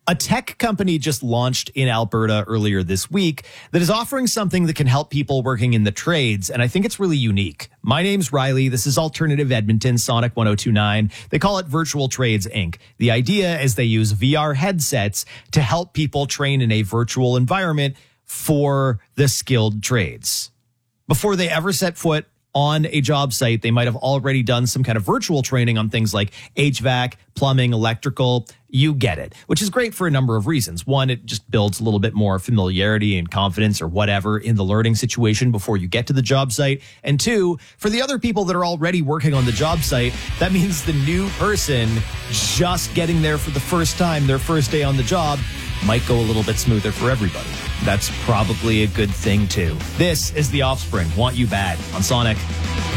A tech company just launched in Alberta earlier this week that is offering something that can help people working in the trades, and I think it's really unique. My name's Riley. This is Alternative Edmonton, Sonic 1029. They call it Virtual Trades, Inc. The idea is they use VR headsets to help people train in a virtual environment for the skilled trades. Before they ever set foot on a job site, they might have already done some kind of virtual training on things like HVAC, plumbing, electrical. You get it, which is great for a number of reasons. One, it just builds a little bit more familiarity and confidence or whatever in the learning situation before you get to the job site. And two, for the other people that are already working on the job site, that means the new person just getting there for the first time, their first day on the job, might go a little bit smoother for everybody. That's probably a good thing too. This is The Offspring, Want You Bad on Sonic.